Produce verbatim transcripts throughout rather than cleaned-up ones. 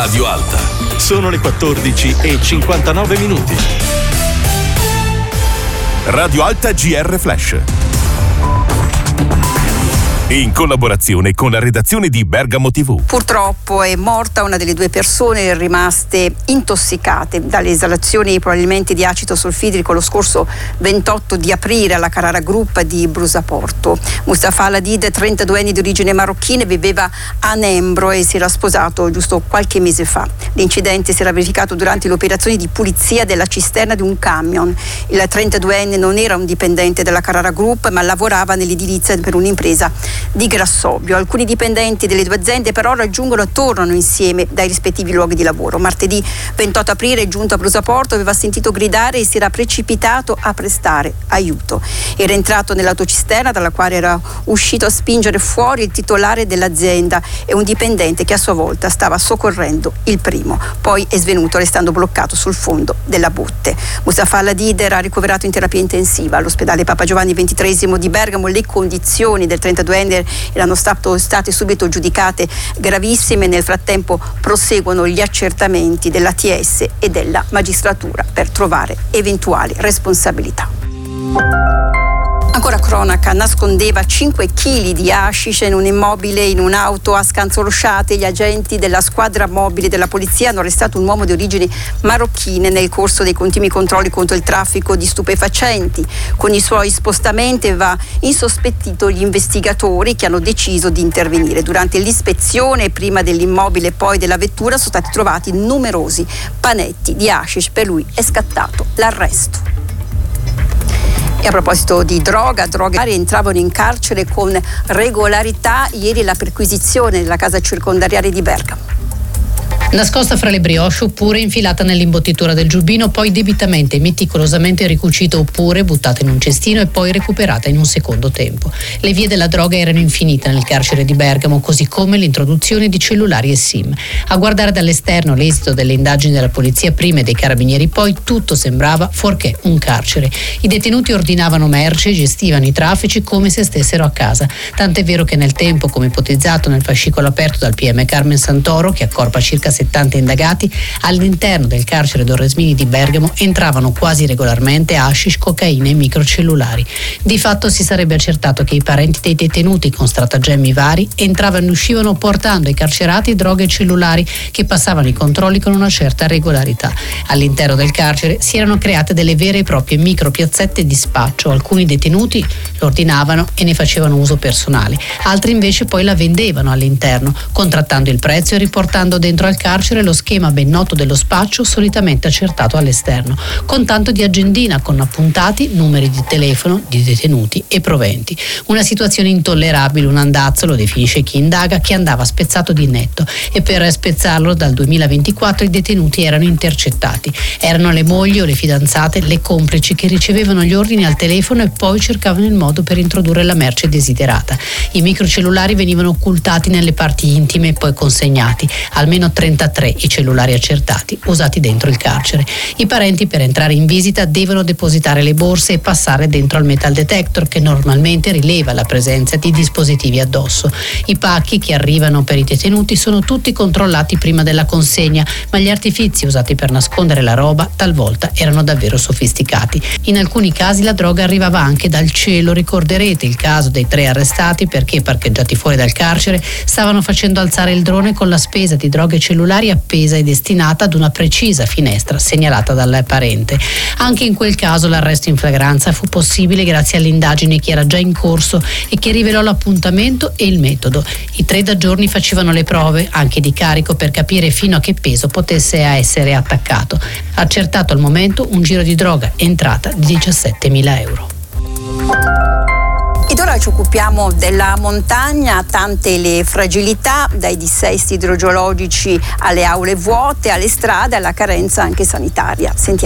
Radio Alta. Sono le quattordici e cinquantanove minuti. Radio Alta G R Flash. In collaborazione con la redazione di Bergamo tivù. Purtroppo è morta una delle due persone rimaste intossicate dalle esalazioni probabilmente di acido solfidrico lo scorso ventotto di aprile alla Carrara Group di Brusaporto. Mustafa Al-Hadid, trentadue anni di origine marocchina, viveva a Nembro e si era sposato giusto qualche mese fa. L'incidente si era verificato durante le operazioni di pulizia della cisterna di un camion. Il trentaduenne non era un dipendente della Carrara Group, ma lavorava nell'edilizia per un'impresa di Grassobio. Alcuni dipendenti delle due aziende però raggiungono e tornano insieme dai rispettivi luoghi di lavoro. Martedì ventotto aprile, giunto a Brusaporto, aveva sentito gridare e si era precipitato a prestare aiuto. Era entrato nell'autocisterna dalla quale era uscito a spingere fuori il titolare dell'azienda e un dipendente che a sua volta stava soccorrendo il primo. Poi è svenuto restando bloccato sul fondo della botte. Mustafa Al-Hadid era ricoverato in terapia intensiva all'ospedale Papa Giovanni ventitreesimo di Bergamo. Le condizioni del trentaduenne erano stato, state subito giudicate gravissime. Nel frattempo proseguono gli accertamenti dell'A T S e della magistratura per trovare eventuali responsabilità. Ancora cronaca, nascondeva cinque chili di hashish in un immobile in un'auto a Scanzolosciate. Gli agenti della squadra mobile della polizia hanno arrestato un uomo di origini marocchine nel corso dei continui controlli contro il traffico di stupefacenti. Con i suoi spostamenti aveva insospettito gli investigatori che hanno deciso di intervenire. Durante l'ispezione, prima dell'immobile e poi della vettura, sono stati trovati numerosi panetti di hashish. Per lui è scattato l'arresto. E a proposito di droga, droghe entravano in carcere con regolarità. Ieri la perquisizione della casa circondariale di Bergamo. Nascosta fra le brioche oppure infilata nell'imbottitura del giubbino, poi debitamente e meticolosamente ricucita oppure buttata in un cestino e poi recuperata in un secondo tempo. Le vie della droga erano infinite nel carcere di Bergamo, così come l'introduzione di cellulari e SIM. A guardare dall'esterno l'esito delle indagini della polizia prima e dei carabinieri poi, tutto sembrava fuorché un carcere. I detenuti ordinavano merce e gestivano i traffici come se stessero a casa. Tant'è vero che nel tempo, come ipotizzato nel fascicolo aperto dal P M Carmen Santoro, che accorpa circa settanta indagati, all'interno del carcere Dorresmini di Bergamo entravano quasi regolarmente hashish, cocaina e microcellulari. Di fatto si sarebbe accertato che i parenti dei detenuti, con stratagemmi vari, entravano e uscivano portando ai carcerati droghe e cellulari che passavano i controlli con una certa regolarità. All'interno del carcere si erano create delle vere e proprie micropiazzette di spaccio. Alcuni detenuti lo ordinavano e ne facevano uso personale, altri invece poi la vendevano all'interno, contrattando il prezzo e riportando dentro al carcere lo schema ben noto dello spaccio solitamente accertato all'esterno, con tanto di agendina con appuntati numeri di telefono di detenuti e proventi. Una situazione intollerabile, un andazzo, lo definisce chi indaga, che andava spezzato di netto, e per spezzarlo dal duemilaventiquattro i detenuti erano intercettati. Erano le mogli o le fidanzate, le complici, che ricevevano gli ordini al telefono e poi cercavano il modo per introdurre la merce desiderata. I microcellulari venivano occultati nelle parti intime e poi consegnati, almeno trentatré i cellulari accertati usati dentro il carcere. I parenti per entrare in visita devono depositare le borse e passare dentro al metal detector, che normalmente rileva la presenza di dispositivi addosso. I pacchi che arrivano per i detenuti sono tutti controllati prima della consegna, ma gli artifizi usati per nascondere la roba talvolta erano davvero sofisticati. In alcuni casi la droga arrivava anche dal cielo. Ricorderete il caso dei tre arrestati perché, parcheggiati fuori dal carcere, stavano facendo alzare il drone con la spesa di droghe cellulari appesa e destinata ad una precisa finestra segnalata dal parente. Anche in quel caso l'arresto in flagranza fu possibile grazie all'indagine che era già in corso e che rivelò l'appuntamento e il metodo. I tre da giorni facevano le prove, anche di carico, per capire fino a che peso potesse essere attaccato. Accertato al momento un giro di droga entrata di diciassettemila euro. Ed ora ci occupiamo della montagna, tante le fragilità, dai dissesti idrogeologici alle aule vuote, alle strade, alla carenza anche sanitaria. Sentiamo.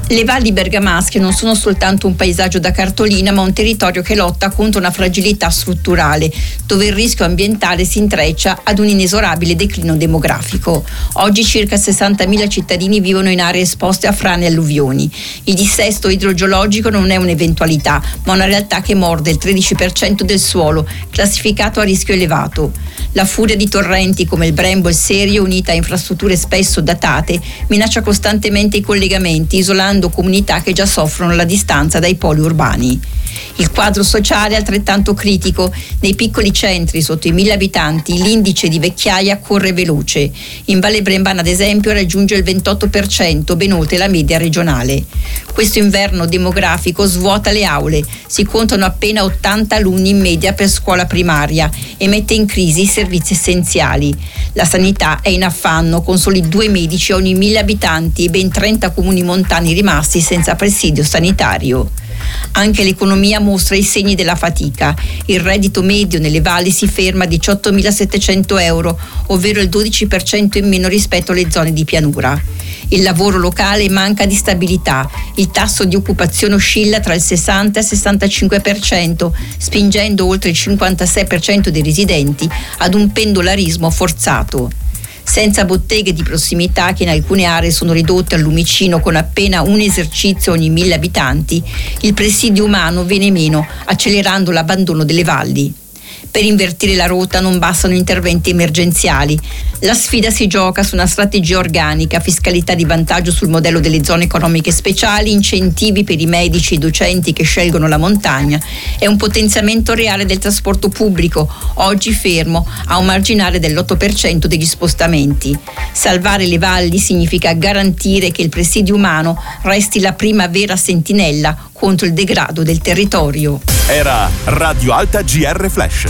Le valli bergamasche non sono soltanto un paesaggio da cartolina, ma un territorio che lotta contro una fragilità strutturale, dove il rischio ambientale si intreccia ad un inesorabile declino demografico. Oggi circa sessantamila cittadini vivono in aree esposte a frane e alluvioni. Il dissesto idrogeologico non è un'eventualità, ma una realtà che morde il tredici per cento del suolo, classificato a rischio elevato. La furia di torrenti come il Brembo e il Serio, unita a infrastrutture spesso datate, minaccia costantemente i collegamenti, isolando comunità che già soffrono la distanza dai poli urbani. Il quadro sociale è altrettanto critico. Nei piccoli centri sotto i mille abitanti l'indice di vecchiaia corre veloce. In Valle Brembana, ad esempio, raggiunge il ventotto per cento, ben oltre la media regionale. Questo inverno demografico svuota le aule. Si contano appena ottanta alunni in media per scuola primaria e mette in crisi i servizi essenziali. La sanità è in affanno, con soli due medici ogni mille abitanti e ben trenta comuni montani rimasti senza presidio sanitario. Anche l'economia mostra i segni della fatica. Il reddito medio nelle valli si ferma a diciottomilasettecento euro, ovvero il dodici per cento in meno rispetto alle zone di pianura. Il lavoro locale manca di stabilità. Il tasso di occupazione oscilla tra il sessanta e il sessantacinque per cento, spingendo oltre il cinquantasei per cento dei residenti ad un pendolarismo forzato. Senza botteghe di prossimità, che in alcune aree sono ridotte al lumicino con appena un esercizio ogni mille abitanti, il presidio umano viene meno, accelerando l'abbandono delle valli. Per invertire la rotta non bastano interventi emergenziali. La sfida si gioca su una strategia organica, fiscalità di vantaggio sul modello delle zone economiche speciali, incentivi per i medici e i docenti che scelgono la montagna e un potenziamento reale del trasporto pubblico, oggi fermo a un marginale dell'otto per cento degli spostamenti. Salvare le valli significa garantire che il presidio umano resti la prima vera sentinella contro il degrado del territorio. Era Radio Alta G R Flash.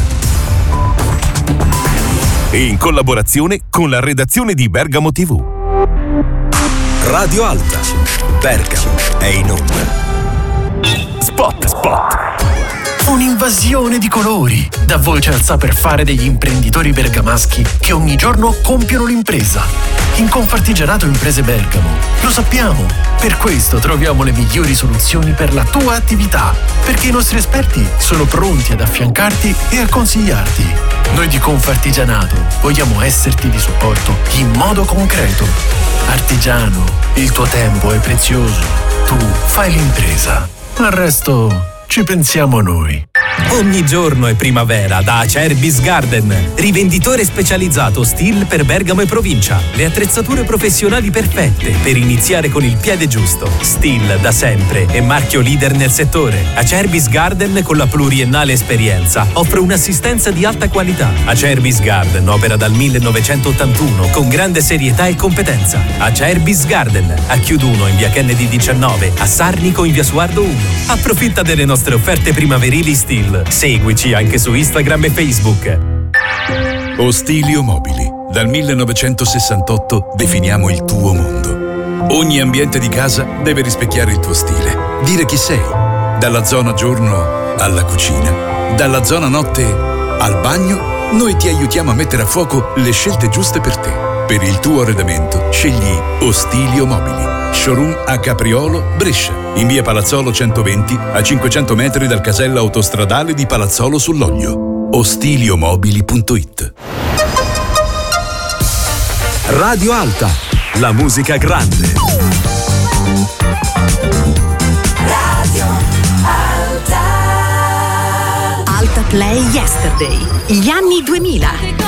In collaborazione con la redazione di Bergamo tivù. Radio Alta. Bergamo è in onda. Spot, spot. Un'invasione di colori, da voce alza per fare degli imprenditori bergamaschi che ogni giorno compiono l'impresa. In Confartigianato Imprese Bergamo lo sappiamo, per questo troviamo le migliori soluzioni per la tua attività, perché i nostri esperti sono pronti ad affiancarti e a consigliarti. Noi di Confartigianato vogliamo esserti di supporto in modo concreto. Artigiano, il tuo tempo è prezioso, tu fai l'impresa, al resto ci pensiamo noi. Ogni giorno è primavera da Acerbis Garden, rivenditore specializzato Stihl per Bergamo e provincia. Le attrezzature professionali perfette per iniziare con il piede giusto. Stihl da sempre è marchio leader nel settore. Acerbis Garden, con la pluriennale esperienza, offre un'assistenza di alta qualità. Acerbis Garden opera dal millenovecentottantuno con grande serietà e competenza. Acerbis Garden, a Chiuduno in via Kennedy diciannove, a Sarnico in via Suardo uno. Approfitta delle nostre offerte primaverili Stihl. Seguici anche su Instagram e Facebook. Ostilio Mobili. Dal millenovecentosessantotto definiamo il tuo mondo. Ogni ambiente di casa deve rispecchiare il tuo stile, dire chi sei. Dalla zona giorno alla cucina, dalla zona notte al bagno, noi ti aiutiamo a mettere a fuoco le scelte giuste per te. Per il tuo arredamento scegli Ostilio Mobili. Showroom a Capriolo, Brescia, in via Palazzolo centoventi, a cinquecento metri dal casello autostradale di Palazzolo sull'Oglio. ostiliomobili punto it. Radio Alta, la musica grande. Radio Alta. Alta Play Yesterday, gli anni duemila.